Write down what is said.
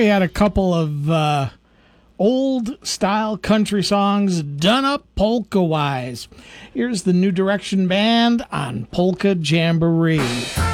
we had a couple of old-style country songs done up polka-wise. Here's the New Direction Band on Polka Jamboree.